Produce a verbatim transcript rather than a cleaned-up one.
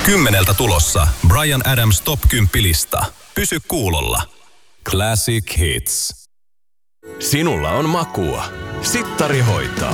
Kymmeneltä tulossa Bryan Adams Top kymmenen-lista. Pysy kuulolla. Classic Hits. Sinulla on makua. Sittari hoitaa.